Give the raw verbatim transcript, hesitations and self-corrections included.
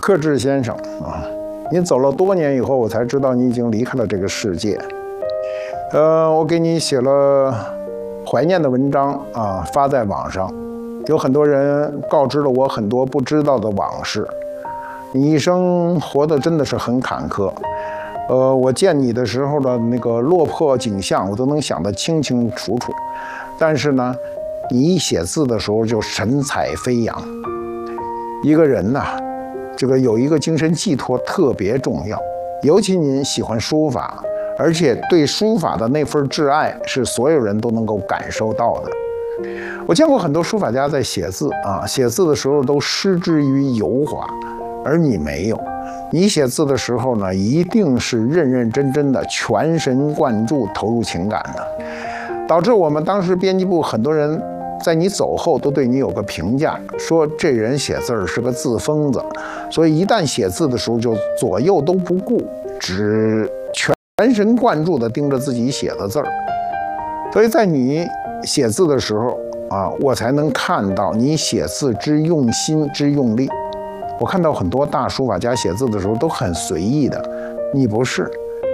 克志先生啊，你走了多年以后，我才知道你已经离开了这个世界。呃，我给你写了怀念的文章啊，发在网上，有很多人告知了我很多不知道的往事。你一生活得真的是很坎坷，呃，我见你的时候的那个落魄景象，我都能想得清清楚楚。但是呢，你一写字的时候就神采飞扬。一个人呐、啊，这个有一个精神寄托特别重要，尤其您喜欢书法，而且对书法的那份挚爱是所有人都能够感受到的。我见过很多书法家在写字啊，写字的时候都失之于油滑，而你没有。你写字的时候呢，一定是认认真真的、全神贯注、投入情感的，导致我们当时编辑部很多人在你走后都对你有个评价，说这人写字是个字疯子，所以一旦写字的时候就左右都不顾，只全神贯注地盯着自己写的字儿。所以在你写字的时候啊，我才能看到你写字之用心之用力。我看到很多大书法家写字的时候都很随意的，你不是，